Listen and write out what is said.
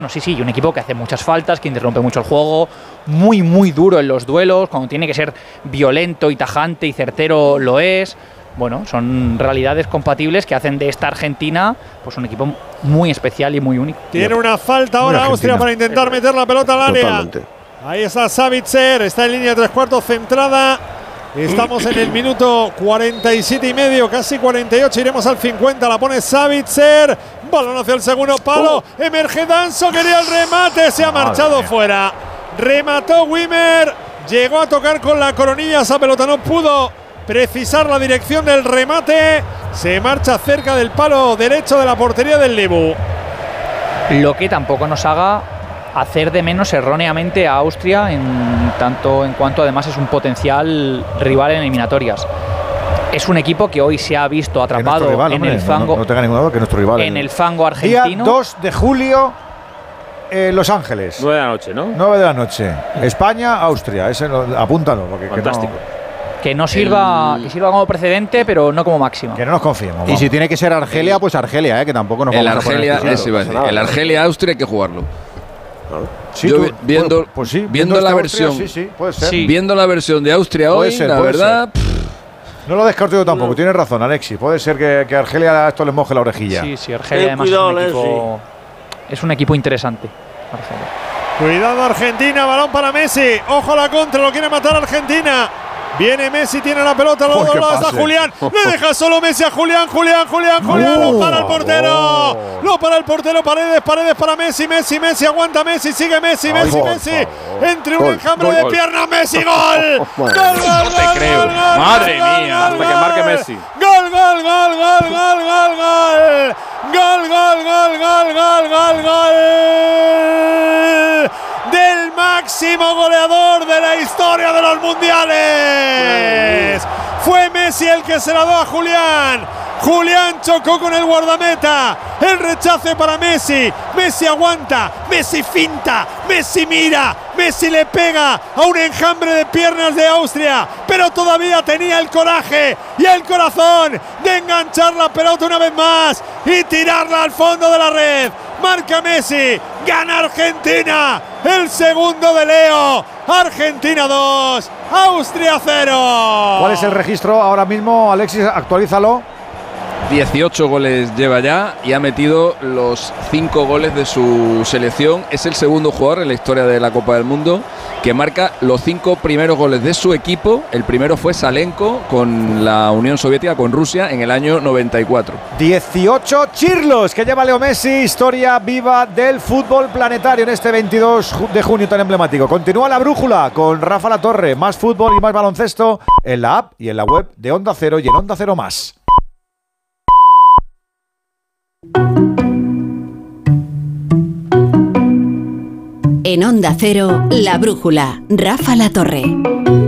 No, sí, y un equipo que hace muchas faltas, que interrumpe mucho el juego, muy duro en los duelos, cuando tiene que ser violento y tajante y certero lo es. Bueno, son realidades compatibles que hacen de esta Argentina pues un equipo muy especial y muy único. Tiene una falta ahora Austria para intentar meter la pelota al área. Totalmente. Ahí está Savitzer, está en línea de 3/4 centrada. Estamos en el minuto 47 y medio, casi 48, iremos al 50, la pone Savitzer, balón hacia el segundo palo, emerge Danso, quería el remate, se ha marchado fuera, remató Wimmer, llegó a tocar con la coronilla, esa pelota no pudo precisar la dirección del remate, se marcha cerca del palo derecho de la portería del Lebu. Lo que tampoco nos haga hacer de menos erróneamente a Austria en cuanto además es un potencial rival en eliminatorias. Es un equipo que hoy se ha visto atrapado rival, en el fango. No tenga ninguna duda que es nuestro rival. En el fango argentino. Día 2 de julio, Los Ángeles. 9 de la noche, ¿no? 9 de la noche. España, Austria. Apúntalo. Porque fantástico. Que no sirva, que sirva como precedente, pero no como máxima. Que no nos confiemos. Y si tiene que ser Argelia, pues Argelia, que tampoco nos vamos a poner. El Argelia-Austria hay que jugarlo. Sí, yo viendo la versión, puede ser. Viendo la versión de Austria hoy, la verdad. No lo descarto yo tampoco. Tienes razón, Alexis. Puede ser que Argelia esto les moje la orejilla. Sí, Argelia además es un equipo interesante. Argelia. Cuidado Argentina, balón para Messi. Ojo a la contra, lo quiere matar Argentina. Viene Messi, tiene la pelota, lo dobla a Julián. Le deja solo Messi a Julián. Lo para el portero. Lo para el portero. Paredes para Messi. Messi, aguanta Messi, sigue Messi. Entre un enjambre de piernas, Messi, gol. Gol. No te creo. Madre mía, hasta que marque Messi. Gol. Del máximo goleador de la historia de los mundiales. Fue Messi el que se la dio a Julián. Julián chocó con el guardameta. El rechace para Messi. Messi aguanta. Messi finta. Messi mira. Messi le pega a un enjambre de piernas de Austria. Pero todavía tenía el coraje y el corazón de enganchar la pelota una vez más y tirarla al fondo de la red. Marca Messi. Gana Argentina. El segundo de Leo. Argentina 2. Austria 0. ¿Cuál es el registro ahora mismo, Alexis? Actualízalo. 18 goles lleva ya y ha metido los 5 goles de su selección. Es el segundo jugador en la historia de la Copa del Mundo que marca los 5 primeros goles de su equipo. El primero fue Salenko con la Unión Soviética, con Rusia, en el año 94. 18 chirlos que lleva Leo Messi, historia viva del fútbol planetario en este 22 de junio tan emblemático. Continúa la brújula con Rafa Latorre. Más fútbol y más baloncesto en la app y en la web de Onda Cero y en Onda Cero Más. En Onda Cero, La Brújula, Rafa Latorre.